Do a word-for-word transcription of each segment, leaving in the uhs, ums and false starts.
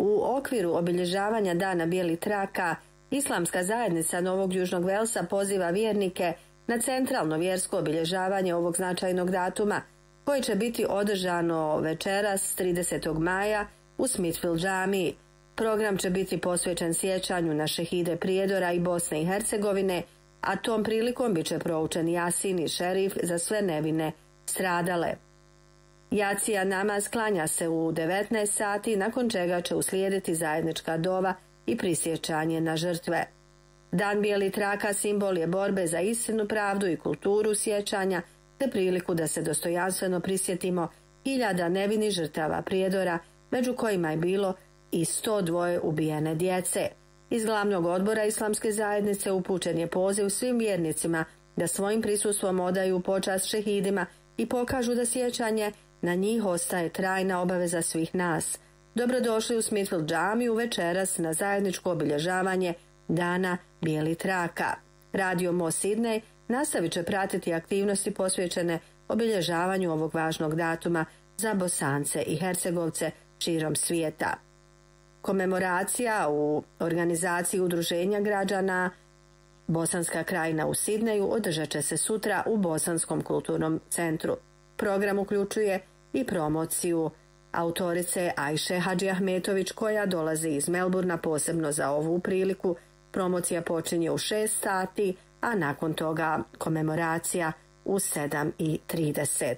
U okviru obilježavanja Dana bijelih traka, Islamska zajednica Novog Južnog Velsa poziva vjernike na centralno vjersko obilježavanje ovog značajnog datuma, koje će biti održano večeras tridesetog maja u Smithfield džamiji. Program će biti posvećen sjećanju na šehide Prijedora i Bosne i Hercegovine, a tom prilikom bit će proučen Jasin i šerif za sve nevine stradale. Jacija namaz klanja se u devetnaest sati, nakon čega će uslijediti zajednička dova i prisjećanje na žrtve. Dan bijelih traka simbol je borbe za istinu, pravdu i kulturu sjećanja, te priliku da se dostojanstveno prisjetimo hiljada nevinih žrtava Prijedora, među kojima je bilo i sto dva ubijene djece. Iz glavnog odbora Islamske zajednice upućen je poziv svim vjernicima da svojim prisustvom odaju počast šehidima i pokažu da sjećanje na njih ostaje trajna obaveza svih nas. Dobrodošli u Smithfield džamiju večeras na zajedničko obilježavanje Dana bijelih traka. Radio Mo Sidney nastavit će pratiti aktivnosti posvećene obilježavanju ovog važnog datuma za Bosance i Hercegovce širom svijeta. Komemoracija u organizaciji Udruženja građana Bosanska krajina u Sidneju održat će se sutra u Bosanskom kulturnom centru. Program uključuje i promociju autorice Ajše Hadžiahmetović, koja dolazi iz Melburna posebno za ovu priliku. Promocija počinje u šest sati, a nakon toga komemoracija u sedam i trideset.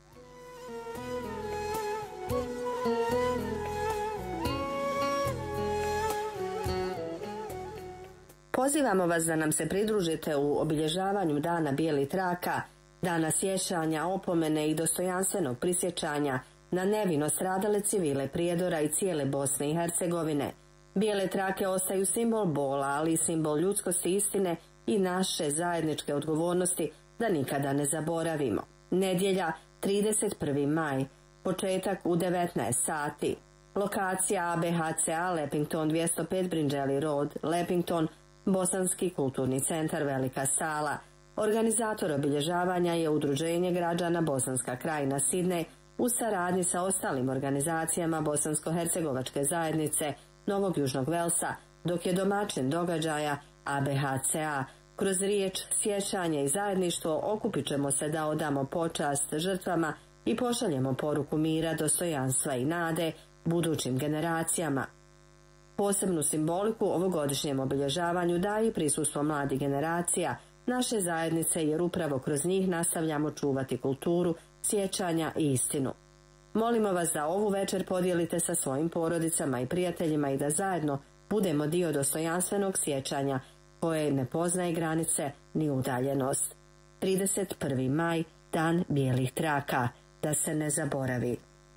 Pozivamo vas da nam se pridružite u obilježavanju Dana bijelih traka, Dana sjećanja, opomene i dostojanstvenog prisjećanja na nevino stradale civile Prijedora i cijele Bosne i Hercegovine. Bijele trake ostaju simbol bola, ali i simbol ljudskosti, istine i naše zajedničke odgovornosti da nikada ne zaboravimo. Nedjelja, trideset prvi maj, početak u devetnaest sati. Lokacija A B H C A Lepington dvjesto pet Brinđeli Road, Lepington, Bosanski kulturni centar, velika sala. Organizator obilježavanja je Udruženje građana Bosanska krajina Sidnej u saradnji sa ostalim organizacijama Bosansko-hercegovačke zajednice Novog Južnog Velsa, dok je domaćin događaja A B H C A. Kroz riječ, sjećanje i zajedništvo okupit ćemo se da odamo počast žrtvama i pošaljemo poruku mira, dostojanstva i nade budućim generacijama. Posebnu simboliku ovogodišnjem obilježavanju daje i prisustvo mladih generacija naše zajednice, jer upravo kroz njih nastavljamo čuvati kulturu, sjećanja i istinu. Molimo vas da ovu večer podijelite sa svojim porodicama i prijateljima i da zajedno budemo dio dostojanstvenog sjećanja koje ne poznaje granice ni udaljenost. trideset prvi maj, Dan bijelih traka, da se ne zaboravi.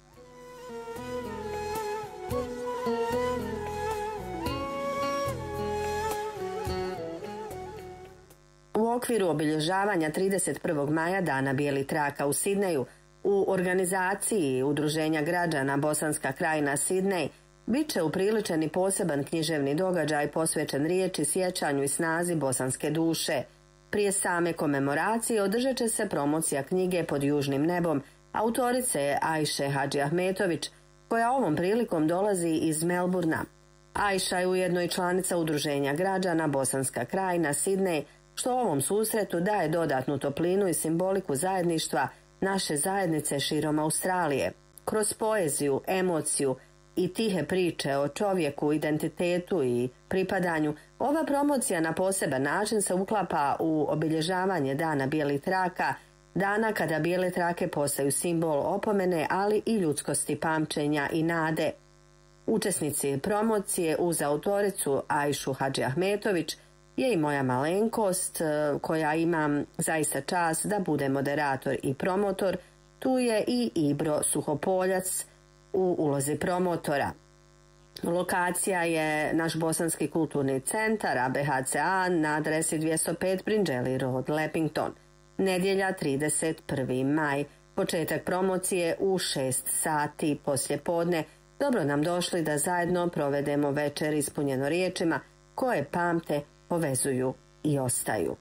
U okviru obilježavanja trideset prvog maja Dana bijelih traka u Sidneju, u organizaciji Udruženja građana Bosanska krajina Sidnej, bit će upriličen i poseban književni događaj posvećen riječi, sjećanju i snazi bosanske duše. Prije same komemoracije održat će se promocija knjige Pod južnim nebom autorice Ajše Hadžiahmetović, koja ovom prilikom dolazi iz Melburna. Ajša je ujedno i članica Udruženja građana Bosanska krajina Sidnej, što ovom susretu daje dodatnu toplinu i simboliku zajedništva naše zajednice širom Australije. Kroz poeziju, emociju i tihe priče o čovjeku, identitetu i pripadanju, ova promocija na poseban način se uklapa u obilježavanje Dana bijelih traka, dana kada bijele trake postaju simbol opomene, ali i ljudskosti, pamćenja i nade. Učesnici promocije uz autoricu Ajšu Hadžiahmetović je i moja malenkost, koja imam zaista čast da bude moderator i promotor. Tu je i Ibro Suhopoljac u ulozi promotora. Lokacija je naš Bosanski kulturni centar A B H C A na adresi dvjesto pet Brinđeli Road, Lepington. Nedjelja, trideset prvi maj. Početak promocije u šest sati poslje podne. Dobro nam došli da zajedno provedemo večer ispunjeno riječima koje pamte, povezuju i ostaju.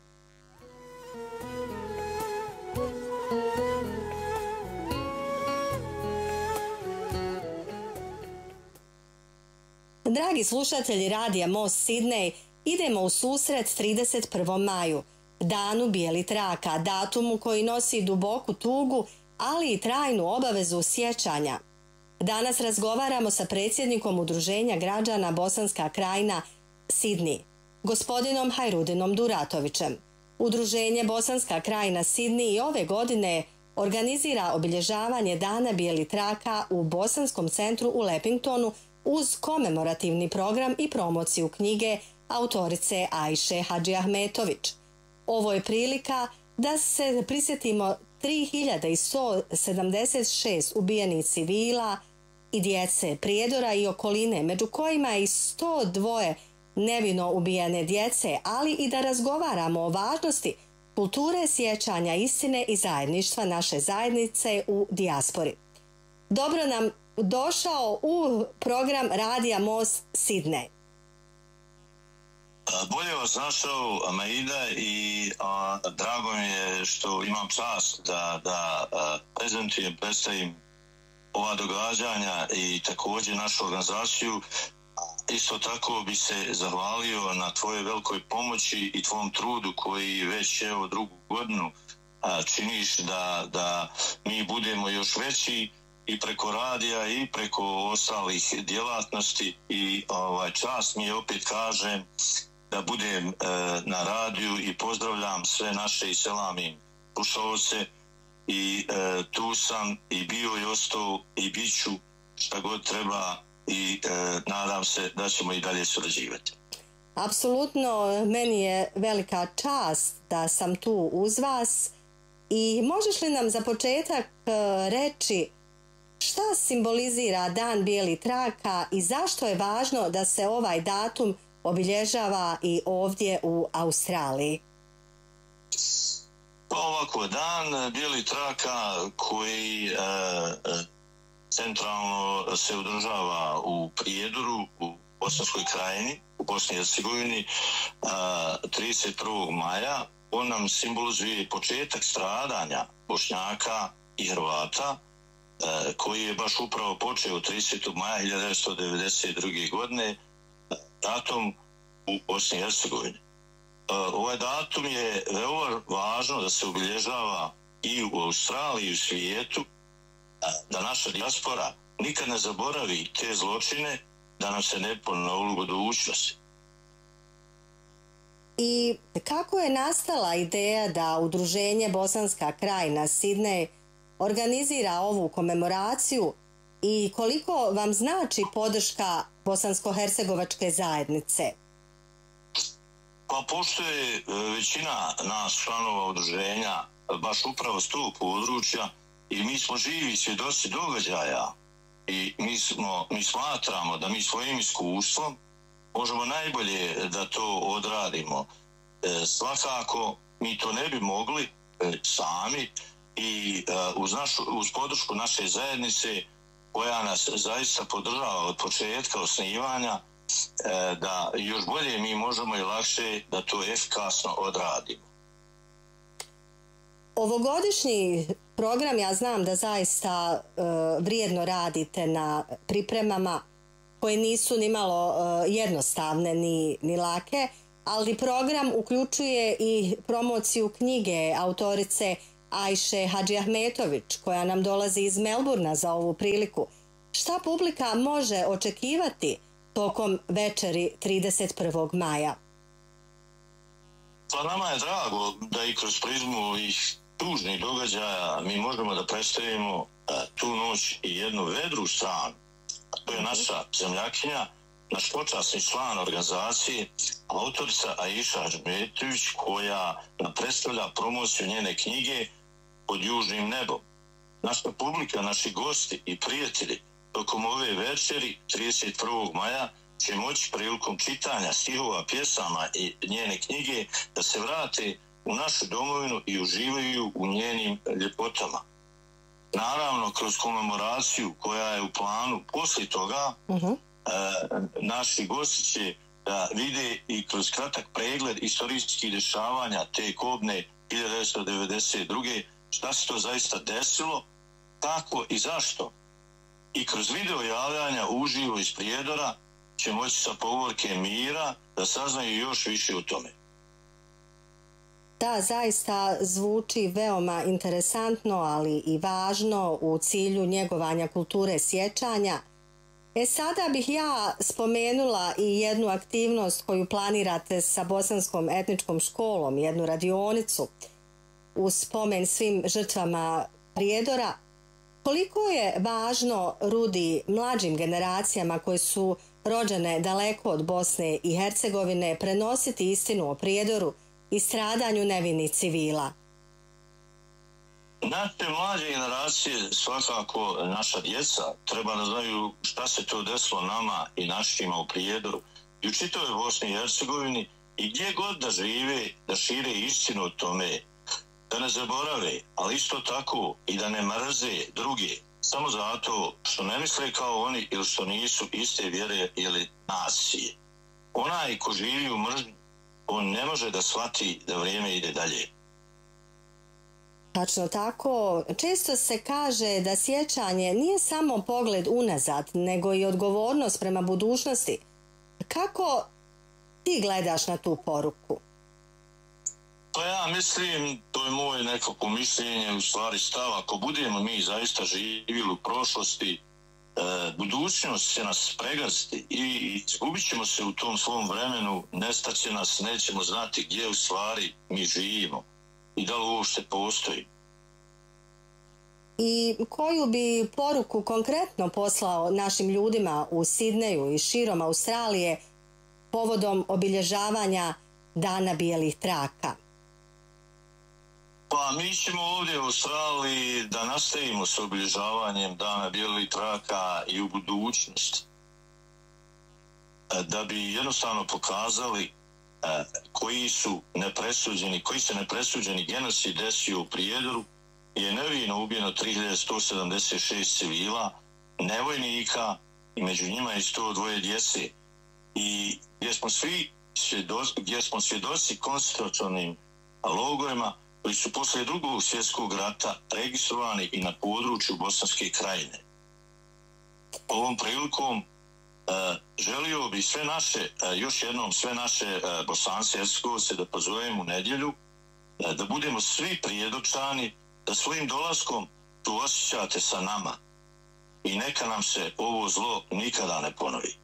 Dragi slušatelji Radija Most Sidney, idemo u susret trideset prvom maju, danu bijelih traka, datumu koji nosi duboku tugu, ali i trajnu obavezu sjećanja. Danas razgovaramo sa predsjednikom Udruženja građana Bosanska Krajina Sidney, gospodinom Hajrudinom Duratovićem. Udruženje Bosanska Krajina Sidney i ove godine organizira obilježavanje Dana bijelih traka u Bosanskom centru u Lepingtonu uz komemorativni program i promociju knjige autorice Ajše Hadžiahmetović. Ovo je prilika da se prisjetimo tri hiljade sto sedamdeset šest ubijenih civila i djece Prijedora i okoline, među kojima je i sto dva nevino ubijene djece, ali i da razgovaramo o važnosti kulture sjećanja, istine i zajedništva naše zajednice u dijaspori. Dobro nam došao u program Radija Most Sidney. Bolje vas našao, Maida, i a, drago mi je što imam čast da, da a, prezentujem, predstavim ova događanja i također našu organizaciju. Isto tako bi se zahvalio na tvojoj velikoj pomoći i tvom trudu koji već evo drugu godinu a, činiš da, da mi budemo još veći i preko radija i preko ostalih djelatnosti i ovaj, čast mi je, opet kažem, da budem e, na radiju i pozdravljam sve naše i selamim slušalce i e, tu sam i bio i ostao i bit ću šta god treba i e, nadam se da ćemo i dalje surađivati. Apsolutno, meni je velika čast da sam tu uz vas i možeš li nam za početak e, reći šta simbolizira Dan bijelih traka i zašto je važno da se ovaj datum obilježava i ovdje u Australiji? Pa ovako, Dan bijelih traka koji e, centralno se održava u Prijedoru, u Bosanskoj Krajini, u Bosni i Hercegovini, e, trideset prvog maja, on nam simbolizuje početak stradanja Bošnjaka i Hrvata, e, koji je baš upravo počeo tridesetog maja hiljadu devetsto devedeset druge. godine, datum u Bosni i Hercegovini. Ovaj datum je veoma važno da se obilježava i u Australiji i u svijetu, da naša dijaspora nikad ne zaboravi te zločine, da nam se ne ponove u budućnosti. I kako je nastala ideja da Udruženje Bosanska Krajina Sidney organizira ovu komemoraciju i koliko vam znači podrška bosansko-hercegovačke zajednice? Pa pošto je većina nas članova udruženja baš upravo s tog područja i mi smo živi svjedoci događaja i mi, smo, mi smatramo da mi svojim iskustvom možemo najbolje da to odradimo. E, svakako mi to ne bi mogli e, sami i e, uz, našu, uz podršku naše zajednice koja nas zaista podržava od početka osnivanja, e, da još bolje mi možemo i lakše da to efikasno odradimo. Ovogodišnji program, ja znam da zaista e, vrijedno radite na pripremama koje nisu ni malo e, jednostavne ni, ni lake, ali program uključuje i promociju knjige autorice Ajše Hadžiahmetović, koja nam dolazi iz Melburna za ovu priliku. Šta publika može očekivati tokom večeri trideset prvog maja? Pa nama je drago da i kroz prizmu ovih tužnih događaja mi možemo da predstavimo tu noć i jednu vedru stranu. To je naša zemljakinja, naš počasni član organizacije, autorica Ajša Hadžiahmetović, koja nam predstavlja promociju njene knjige Pod južnim nebom. Naša publika, naši gosti i prijatelji tokom ove večeri trideset prvog maja će moći prilikom čitanja stihova, pjesama i njene knjige da se vrate u našu domovinu i uživaju u njenim ljepotama. Naravno, kroz komemoraciju koja je u planu poslije toga, uh-huh. e, naši gosti će da vide i kroz kratak pregled istorijskih dešavanja te kobne hiljadu devetsto devedeset druge. Šta se to zaista desilo, kako i zašto. I kroz video javljanja uživo iz Prijedora će moći sa povorke mira da saznaju još više o tome. Da, zaista zvuči veoma interesantno, ali i važno u cilju njegovanja kulture sjećanja. E sada bih ja spomenula i jednu aktivnost koju planirate sa Bosanskom etničkom školom, jednu radionicu u spomen svim žrtvama prijedora. Koliko je važno, Rudi, mlađim generacijama koje su rođene daleko od Bosne i Hercegovine prenositi istinu o prijedoru i stradanju nevinih civila? Naše mlađe generacije, svakako naša djeca, treba da znaju šta se to desilo nama i našima u prijedoru i u čitavoj Bosni i Hercegovini i gdje god da žive, da šire istinu o tome, da ne zaborave, ali isto tako i da ne mrze druge, samo zato što ne misle kao oni ili što nisu iste vjere ili nacije. Onaj ko živi u mržnji, on ne može da shvati da vrijeme ide dalje. Tačno tako. Često se kaže da sjećanje nije samo pogled unazad, nego i odgovornost prema budućnosti. Kako ti gledaš na tu poruku? Pa ja mislim, to je moje nekako mišljenje, u stvari stav, ako budemo mi zaista živjeli u prošlosti, e, budućnost će nas pregrsti i izgubit ćemo se u tom svom vremenu, nestaće nas, nećemo znati gdje u stvari mi živimo i da li uopšte postoji. I koju bi poruku konkretno poslao našim ljudima u Sidneju i širom Australije povodom obilježavanja Dana bijelih traka? Pa mi ćemo ovdje u Australiji da nastavimo s obilježavanjem Dana bijelih traka i u budućnosti. Da bi jednostavno pokazali koji su nepresuđeni, koji se nepresuđeni genocid desio u Prijedoru, je nevino ubijeno tri hiljade sto sedamdeset šest civila, nevojnika i među njima i sto dva djece. I gdje smo svi svjedoci, gdje smo svjedoci koncentracionim logorima koji su poslije drugog svjetskog rata registrovani i na području Bosanske krajine. Ovom prilikom Uh, želio bi sve naše, uh, još jednom sve naše uh, Bosance Hercegovce da pozovemo u nedjelju, uh, da budemo svi prijedočani, da svojim dolaskom suosjećate sa nama i neka nam se ovo zlo nikada ne ponovi.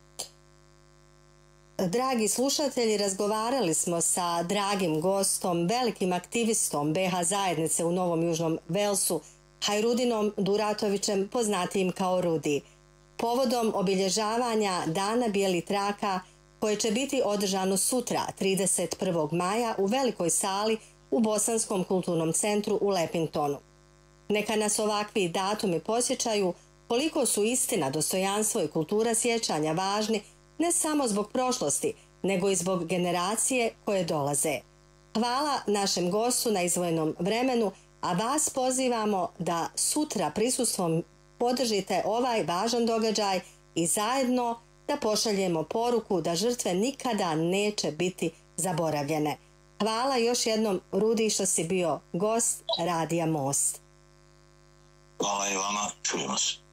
Dragi slušatelji, razgovarali smo sa dragim gostom, velikim aktivistom be ha zajednice u Novom Južnom Velsu, Hajrudinom Duratovićem, poznatijim kao Rudi, povodom obilježavanja Dana bijelih traka koje će biti održano sutra, trideset prvog maja, u velikoj sali u Bosanskom kulturnom centru u Lepingtonu. Neka nas ovakvi datumi posjećaju koliko su istina, dostojanstvo i kultura sjećanja važni ne samo zbog prošlosti, nego i zbog generacije koje dolaze. Hvala našem gostu na izdvojenom vremenu, a vas pozivamo da sutra prisustvom podržite ovaj važan događaj i zajedno da pošaljemo poruku da žrtve nikada neće biti zaboravljene. Hvala još jednom, Rudi, što si bio gost Radija Most. Hvala i vama, čujemo se.